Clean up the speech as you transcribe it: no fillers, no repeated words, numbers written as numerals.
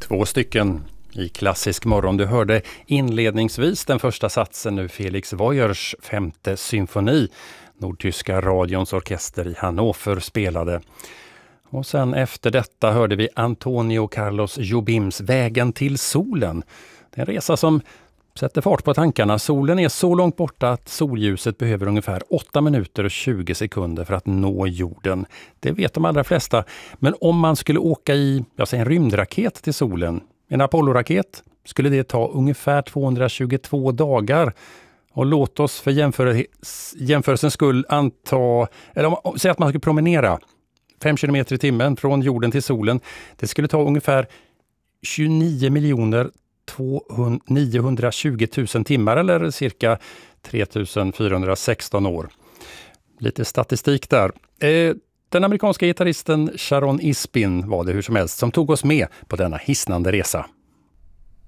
2 stycken i klassisk morgon. Du hörde inledningsvis den första satsen nu Felix Woyers 5:e symfoni. Nordtyska radions orkester i Hannover spelade. Och sen efter detta hörde vi Antonio Carlos Jobims Vägen till solen. Det är en resa som sätter fart på tankarna. Solen är så långt borta att solljuset behöver ungefär 8 minuter och 20 sekunder för att nå jorden. Det vet de allra flesta. Men om man skulle åka i en rymdraket till solen, en Apollo-raket, skulle det ta ungefär 222 dagar. Och låt oss för jämförelsens skull säga att man skulle promenera 5 kilometer i timmen från jorden till solen. Det skulle ta ungefär 29 920 000 timmar eller cirka 3416 år. Lite statistik där. Den amerikanska gitarristen Sharon Isbin var det hur som helst som tog oss med på denna hisnande resa.